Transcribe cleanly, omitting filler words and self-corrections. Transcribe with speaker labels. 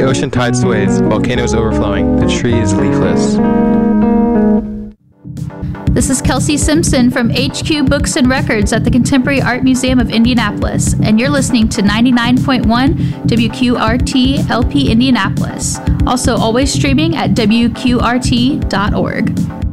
Speaker 1: ocean tide sways, volcanoes overflowing, the tree is leafless.
Speaker 2: This is Kelsey Simpson from HQ Books and Records at the Contemporary Art Museum of Indianapolis, and you're listening to 99.1 WQRT LP Indianapolis. Also, always streaming at WQRT.org.